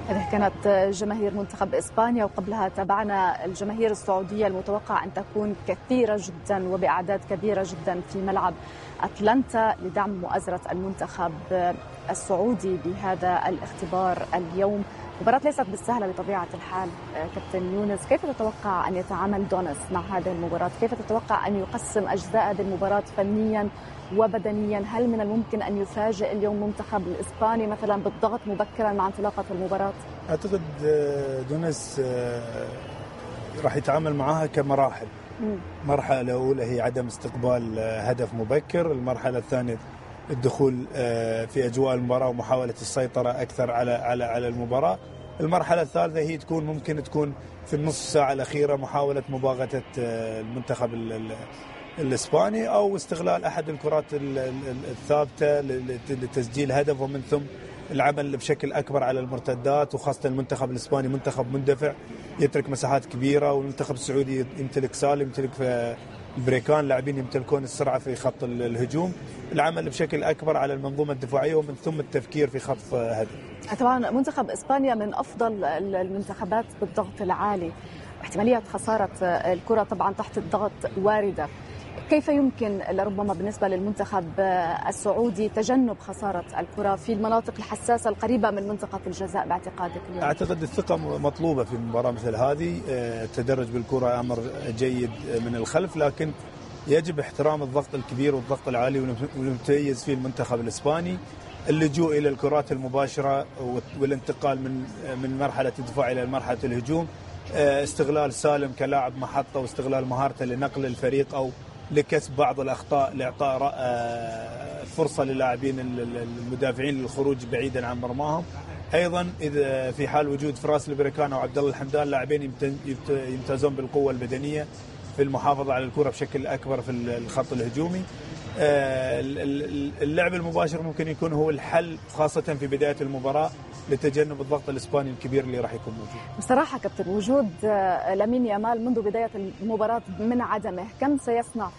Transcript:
هذه كانت جماهير منتخب إسبانيا، وقبلها تابعنا الجماهير السعودية المتوقع أن تكون كثيرة جدا وبأعداد كبيرة جدا في ملعب أتلانتا لدعم مؤازرة المنتخب السعودي بهذا الاختبار اليوم. مباراة ليست بالسهلة بطبيعة الحال. كابتن يونس، كيف تتوقع أن يتعامل دونس مع هذه المباراة؟ كيف تتوقع أن يقسم أجزاء هذه المباراة فنيا وبدنيا؟ هل من الممكن أن يفاجئ اليوم المنتخب الإسباني مثلا بالضغط مبكرا مع انطلاقة المباراة؟ أعتقد دونس راح يتعامل معها كمراحل. المرحلة الأولى هي عدم استقبال هدف مبكر، المرحلة الثانية الدخول في أجواء المباراة ومحاولة السيطرة أكثر على المباراة. المرحلة الثالثة هي ممكن تكون في النصف ساعة الأخيرة محاولة مباغتة المنتخب الإسباني أو استغلال أحد الكرات الثابتة لتسجيل هدف، ومن ثم العمل بشكل أكبر على المرتدات. وخاصة المنتخب الإسباني منتخب مندفع يترك مساحات كبيرة، والمنتخب السعودي يمتلك سالم، يمتلك البريكان، لاعبين يمتلكون السرعة في خط الهجوم. العمل بشكل أكبر على المنظومة الدفاعية ومن ثم التفكير في خطف هدف. طبعا منتخب إسبانيا من أفضل المنتخبات بالضغط العالي، احتمالية خسارة الكرة طبعا تحت الضغط واردة. كيف يمكن لربما بالنسبة للمنتخب السعودي تجنب خسارة الكرة في المناطق الحساسة القريبة من منطقة الجزاء باعتقادك اليوم؟ أعتقد الثقة مطلوبة في مباراة مثل هذه. التدرج بالكرة أمر جيد من الخلف، لكن يجب احترام الضغط الكبير والضغط العالي ونتميز فيه المنتخب الإسباني. اللجوء إلى الكرات المباشرة والانتقال من مرحلة الدفاع إلى مرحلة الهجوم، استغلال سالم كلاعب محطة واستغلال مهارته لنقل الفريق أو لكسب بعض الأخطاء لإعطاء فرصة للاعبين المدافعين للخروج بعيدا عن مرماهم. أيضا إذا في حال وجود فراس البريكان أو عبد الله الحمدان، لاعبين يمتازون بالقوة البدنية في المحافظة على الكرة بشكل أكبر في الخط الهجومي. اللعب المباشر ممكن يكون هو الحل، خاصة في بداية المباراة، لتجنب الضغط الإسباني الكبير اللي راح يكون موجود. بصراحة كابتن، وجود لامين يامال منذ بداية المباراة من عدمه كم سيصنع